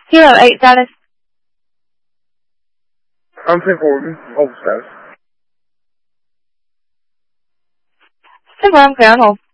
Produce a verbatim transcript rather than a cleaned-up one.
Kilo eight Dallas. I'm ten forty. Over status. Confirm, clear on hold.